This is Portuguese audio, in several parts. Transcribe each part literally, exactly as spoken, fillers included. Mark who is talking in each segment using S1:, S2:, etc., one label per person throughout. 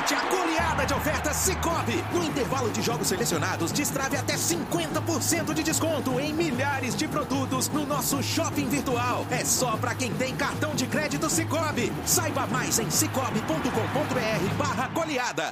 S1: Aproveite a goleada de ofertas Sicoob. No intervalo de jogos selecionados, destrave até cinquenta por cento de desconto em milhares de produtos no nosso shopping virtual. É só para quem tem cartão de crédito Sicoob. Saiba mais em cicobi ponto com ponto br barra goleada.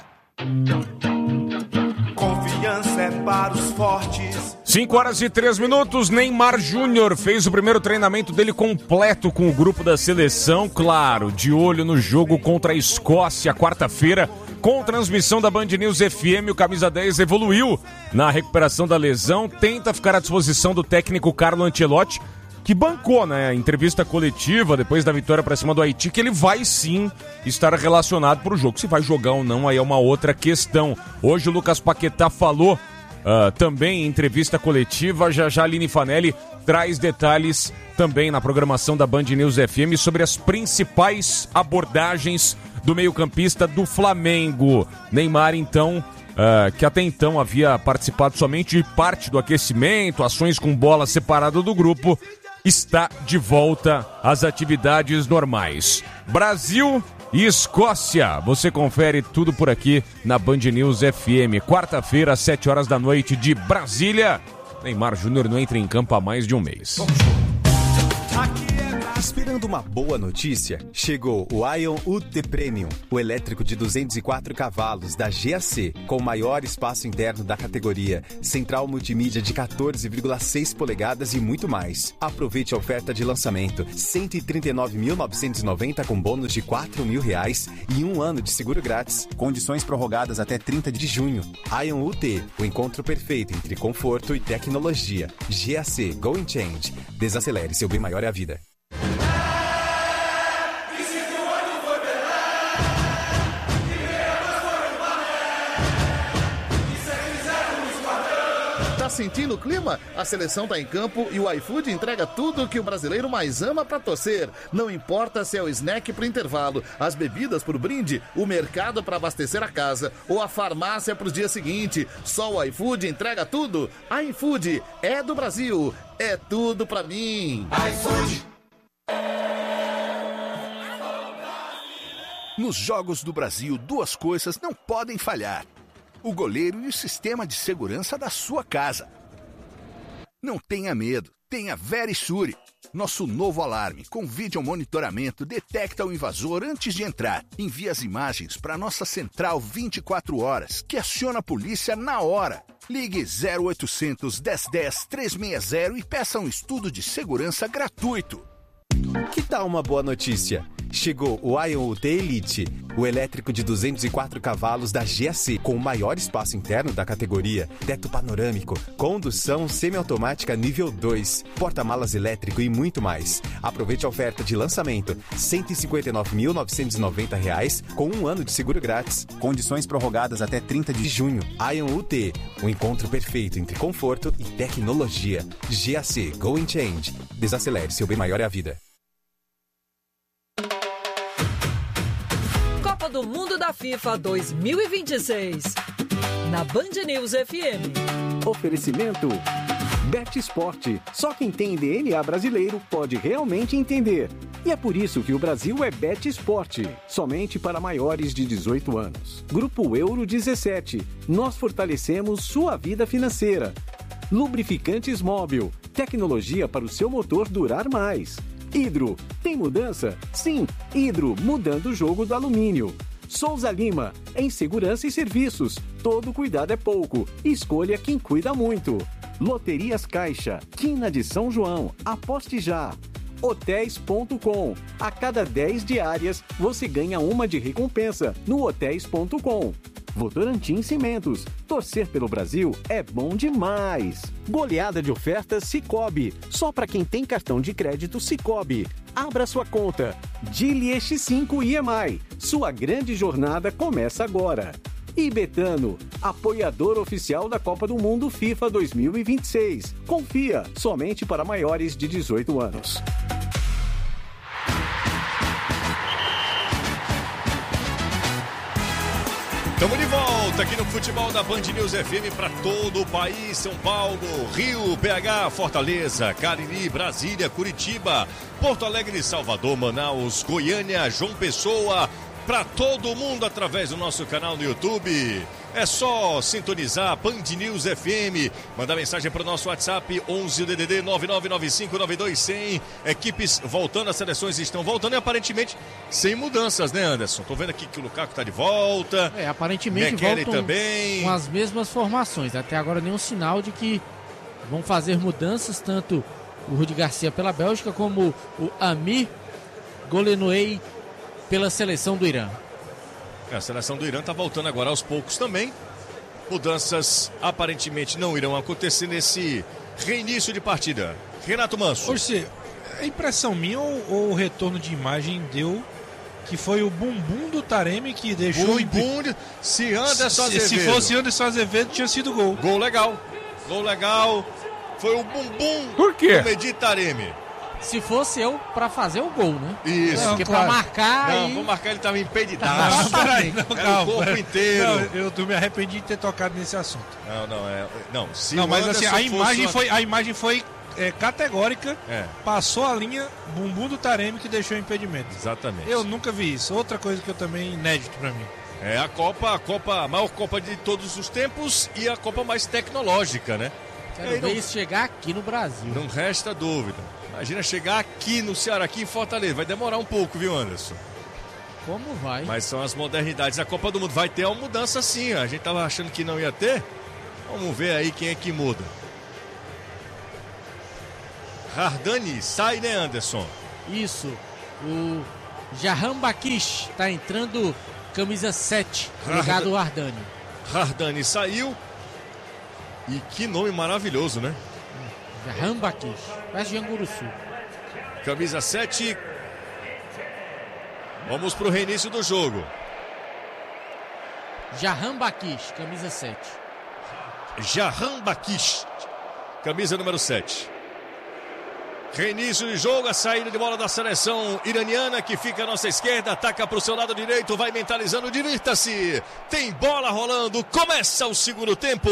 S2: Confiança é para os fortes.
S3: cinco horas e três minutos, Neymar Júnior fez o primeiro treinamento dele completo com o grupo da seleção, claro, de olho no jogo contra a Escócia, quarta-feira, com transmissão da Band News F M. O camisa dez evoluiu na recuperação da lesão, tenta ficar à disposição do técnico Carlo Ancelotti, que bancou, né, a entrevista coletiva depois da vitória para cima do Haiti, que ele vai sim estar relacionado para o jogo. Se vai jogar ou não, aí é uma outra questão. Hoje o Lucas Paquetá falou uh, também em entrevista coletiva. Já já a Aline Fanelli traz detalhes também na programação da Band News F M sobre as principais abordagens do meio-campista do Flamengo. Neymar, então, uh, que até então havia participado somente de parte do aquecimento, ações com bola separada do grupo, está de volta às atividades normais. Brasil e Escócia, você confere tudo por aqui na Band News F M. Quarta-feira, às sete horas da noite, de Brasília. Neymar Júnior não entra em campo há mais de um mês.
S4: Esperando uma boa notícia? Chegou o Ion U T Premium, o elétrico de duzentos e quatro cavalos da G A C, com o maior espaço interno da categoria, central multimídia de quatorze vírgula seis polegadas e muito mais. Aproveite a oferta de lançamento, cento e trinta e nove mil novecentos e noventa com bônus de quatro mil reais e um ano de seguro grátis. Condições prorrogadas até trinta de junho. Ion U T, o encontro perfeito entre conforto e tecnologia. G A C Go and Change. Desacelere, seu bem maior é a vida.
S5: Tá sentindo o clima? A seleção tá em campo e o iFood entrega tudo que o brasileiro mais ama pra torcer. Não importa se é o snack pro intervalo, as bebidas pro brinde, o mercado pra abastecer a casa ou a farmácia pros dias seguintes. Só o iFood entrega tudo. iFood é do Brasil. É tudo pra mim. iFood.
S6: Nos Jogos do Brasil, duas coisas não podem falhar: o goleiro e o sistema de segurança da sua casa. Não tenha medo, tenha Verisure. Nosso novo alarme com vídeo monitoramento detecta o invasor antes de entrar. Envia as imagens para nossa central vinte e quatro horas, que aciona a polícia na hora. Ligue zero oitocentos, dez dez, trezentos e sessenta e peça um estudo de segurança gratuito.
S4: Que tal uma boa notícia? Chegou o Ion U T Elite, o elétrico de duzentos e quatro cavalos da G A C, com o maior espaço interno da categoria, teto panorâmico, condução semiautomática nível dois, porta-malas elétrico e muito mais. Aproveite a oferta de lançamento, cento e cinquenta e nove mil novecentos e noventa reais com um ano de seguro grátis. Condições prorrogadas até trinta de junho. Ion U T, o encontro perfeito entre conforto e tecnologia. G A C Go and Change. Desacelere, seu bem maior é a vida.
S7: Copa do Mundo da FIFA dois mil e vinte e seis. Na Band News F M.
S8: Oferecimento Bet Sport. Só quem tem D N A brasileiro pode realmente entender. E é por isso que o Brasil é Bet Sport. Somente para maiores de dezoito anos. Grupo Euro dezessete. Nós fortalecemos sua vida financeira. Lubrificantes Móbil. Tecnologia para o seu motor durar mais. Hidro. Tem mudança? Sim. Hidro, mudando o jogo do alumínio. Souza Lima. Em segurança e serviços. Todo cuidado é pouco. Escolha quem cuida muito. Loterias Caixa. Quina de São João. Aposte já. hotéis ponto com. A cada dez diárias, você ganha uma de recompensa no hotéis ponto com. Votorantim Cimentos. Torcer pelo Brasil é bom demais. Goleada de ofertas Sicoob. Só para quem tem cartão de crédito Sicoob. Abra sua conta. Dili X cinco I M I. Sua grande jornada começa agora. E Betano, apoiador oficial da Copa do Mundo FIFA dois mil e vinte e seis. Confia, somente para maiores de dezoito anos.
S9: Estamos de volta aqui no Futebol da Band News F M para todo o país: São Paulo, Rio, B H, Fortaleza, Cariri, Brasília, Curitiba, Porto Alegre, Salvador, Manaus, Goiânia, João Pessoa, para todo mundo através do nosso canal no YouTube. É só sintonizar Band News F M, mandar mensagem para o nosso WhatsApp onze D D D nove nove nove cinco nove dois zero zero. Equipes voltando, as seleções estão voltando e aparentemente sem mudanças, né, Anderson? Tô vendo aqui que o Lukaku tá de volta.
S10: É, aparentemente
S9: Mekele
S10: voltam
S9: também
S10: com as mesmas formações. Até agora nenhum sinal de que vão fazer mudanças, tanto o Rudi Garcia pela Bélgica como o Amir Golenoei pela seleção do Irã.
S9: A seleção do Irã está voltando agora aos poucos também. Mudanças aparentemente não irão acontecer nesse reinício de partida. Renato Manso.
S11: Você, a impressão minha ou, ou o retorno de imagem deu que foi o bumbum do Taremi que deixou...
S9: Bumbum de... Se Anderson Azevedo.
S11: Se fosse Anderson Azevedo, tinha sido gol.
S9: Gol legal. Gol legal. Foi o bumbum
S3: Por quê?
S9: do Mehdi Taremi.
S10: Se fosse eu pra fazer o gol, né?
S9: Isso.
S10: É, porque
S11: claro.
S10: pra marcar...
S9: Não,
S10: e...
S9: vou marcar, ele tava impedidado.
S11: Não, peraí, não,
S9: Era
S11: calma,
S9: o corpo
S11: peraí.
S9: inteiro.
S11: Não, eu, eu me arrependi de ter tocado nesse assunto.
S9: Não, não, é... Não, se
S11: não, mas assim, a imagem
S9: uma...
S11: foi, a imagem foi é, categórica,
S9: é.
S11: Passou a linha, bumbum do Taremi que deixou o impedimento.
S9: Exatamente.
S11: Eu nunca vi isso. Outra coisa que eu também, inédito pra mim.
S9: É a Copa, a Copa, a maior Copa de todos os tempos e a Copa mais tecnológica, né?
S10: Quero ver não... isso chegar aqui no Brasil.
S9: Não resta dúvida. Imagina chegar aqui no Ceará, aqui em Fortaleza. Vai demorar um pouco, viu, Anderson?
S10: Como vai?
S9: Mas são as modernidades. A Copa do Mundo vai ter uma mudança sim. A gente tava achando que não ia ter. Vamos ver aí quem é que muda. Hardani sai, né, Anderson?
S10: Isso. O Jahan Bakish tá entrando, camisa sete, ligado ao Hardani.
S9: Hardani saiu. E que nome maravilhoso, né?
S10: Jahan Bakish, parece de Anguruçu.
S9: Camisa sete. Vamos pro reinício do jogo.
S10: Jahan Bakish, camisa sete.
S9: Jahan Bakish, camisa número sete. Reinício de jogo, a saída de bola da seleção iraniana que fica à nossa esquerda, ataca para o seu lado direito, vai mentalizando, divirta-se. Tem bola rolando, começa o segundo tempo.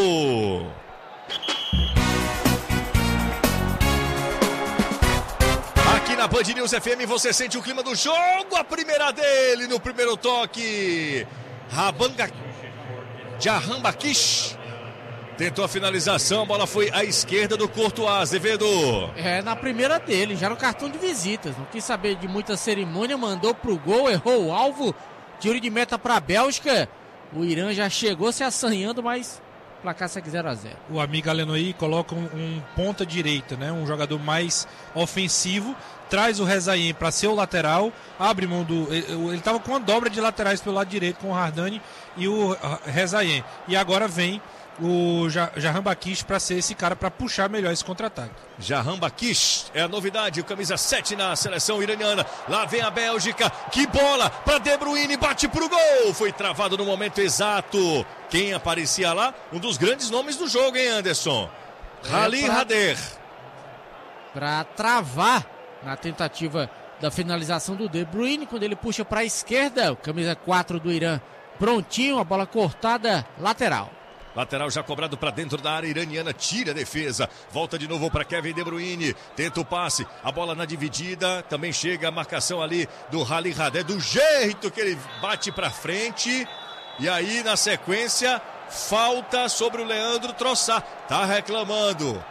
S9: Aqui na Band News F M você sente o clima do jogo, a primeira dele no primeiro toque. Rabanga Jahan Bakish tentou a finalização, a bola foi à esquerda do Courtois, Azevedo.
S10: É, na primeira dele, já no cartão de visitas. Não quis saber de muita cerimônia, mandou pro gol, errou o alvo. Tiro de meta pra Bélgica. O Irã já chegou se assanhando, mas o placar segue zero a zero.
S11: O amigo Galenoí coloca um, um ponta direita, né? Um jogador mais ofensivo. Traz o Rezaïen para ser o lateral, abre mão do... Ele estava com uma dobra de laterais pelo lado direito com o Hardani e o Rezaïen. E agora vem o Jahan Bakish para ser esse cara para puxar melhor esse contra-ataque.
S9: Jahan Bakish é a novidade, o camisa sete na seleção iraniana. Lá vem a Bélgica, que bola para De Bruyne, bate pro gol. Foi travado no momento exato. Quem aparecia lá? Um dos grandes nomes do jogo, hein, Anderson? É Ali pra... Hader.
S10: Para travar na tentativa da finalização do De Bruyne, quando ele puxa para a esquerda, o camisa quatro do Irã, prontinho, a bola cortada, lateral.
S9: Lateral já cobrado para dentro da área iraniana, tira a defesa, volta de novo para Kevin De Bruyne, tenta o passe, a bola na dividida, também chega a marcação ali do Ali Hader, do jeito que ele bate para frente, e aí na sequência, falta sobre o Leandro Trossard, tá reclamando.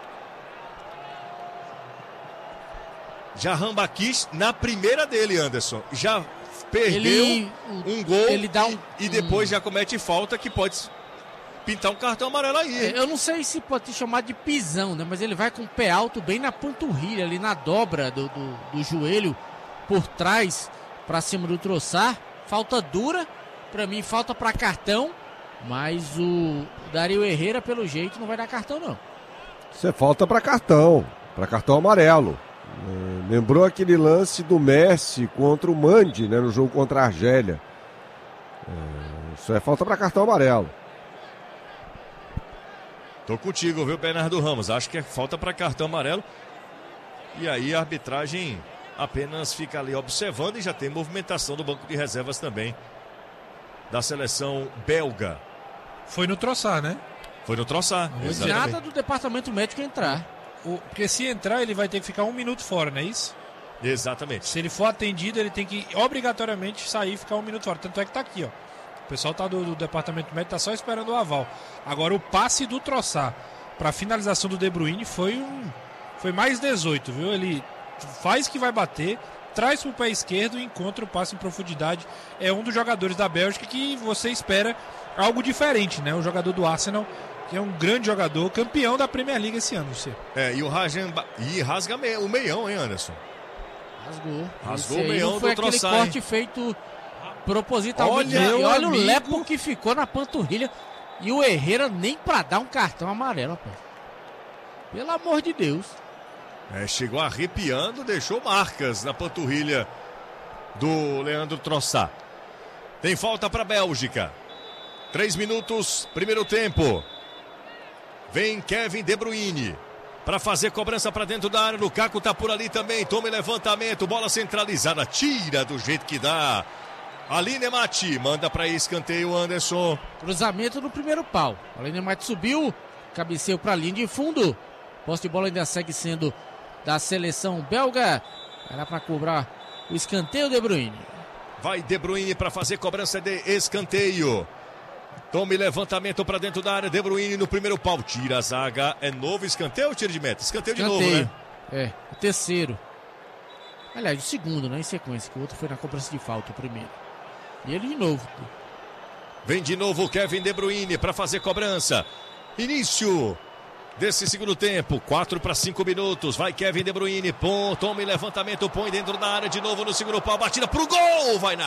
S9: Jahan Bakish na primeira dele, Anderson, já perdeu ele, um gol ele dá um, e, e depois um... já comete falta que pode pintar um cartão amarelo aí.
S10: Eu não sei se pode chamar de pisão, né? Mas ele vai com o pé alto bem na panturrilha, ali na dobra do, do, do joelho, por trás, pra cima do Trossard. Falta dura, pra mim falta pra cartão, mas o Dario Herrera, pelo jeito, não vai dar cartão, não.
S12: Isso é falta pra cartão, pra cartão amarelo. É, lembrou aquele lance do Messi contra o Mandi, né? No jogo contra a Argélia. É, isso é falta pra cartão amarelo.
S9: Tô contigo, viu, Bernardo Ramos? Acho que é falta para cartão amarelo. E aí a arbitragem apenas fica ali observando e já tem movimentação do banco de reservas também da seleção belga.
S11: Foi no Trossard, né?
S9: Foi no Trossard.
S10: Não nada do departamento médico entrar.
S11: O, porque se entrar ele vai ter que ficar um minuto fora, não é isso?
S9: Exatamente.
S11: Se ele for atendido, ele tem que obrigatoriamente sair e ficar um minuto fora. Tanto é que tá aqui, ó. O pessoal tá do, do departamento médico, tá só esperando o aval. Agora, o passe do Trossard para finalização do De Bruyne foi um foi mais dezoito, viu? Ele faz que vai bater, traz pro pé esquerdo e encontra o passe em profundidade. É um dos jogadores da Bélgica que você espera algo diferente, né? O jogador do Arsenal, que é um grande jogador, campeão da Premier League esse ano, você.
S9: É, e o Rajan e rasga me... o meião, hein, Anderson?
S10: Rasgou.
S9: Rasgou
S10: Esse
S9: o meião
S10: aí foi
S9: do
S10: aquele
S9: Trossard,
S10: corte feito propositalmente.
S9: Olha,
S10: e olha
S9: amigo.
S10: o lepo que ficou na panturrilha. E o Herrera nem pra dar um cartão amarelo, rapaz. Pelo amor de Deus.
S9: É, chegou arrepiando, deixou marcas na panturrilha do Leandro Trossard. Tem falta para a Bélgica. Três minutos, primeiro tempo. Vem Kevin De Bruyne para fazer cobrança para dentro da área. Lukaku tá por ali também. Toma levantamento, bola centralizada. Tira do jeito que dá. Ali Nemati manda para escanteio, Anderson.
S10: Cruzamento no primeiro pau. Ali Nemati subiu, cabeceio para a linha de fundo. Posse de bola ainda segue sendo da seleção belga. Vai lá para cobrar o escanteio, De Bruyne.
S9: Vai De Bruyne para fazer cobrança de escanteio. Tome levantamento para dentro da área. De Bruyne no primeiro pau. Tira a zaga. É novo escanteio ou tiro de meta? Escanteio, escanteio de novo, né?
S10: É, o terceiro. Aliás, o segundo, né? Em sequência, que o outro foi na cobrança de falta, o primeiro. E ele de novo.
S9: Vem de novo o Kevin De Bruyne para fazer cobrança. Início desse segundo tempo, quatro para cinco minutos. Vai Kevin De Bruyne, pô, toma levantamento, põe dentro da área de novo no segundo pau, batida pro gol, vai na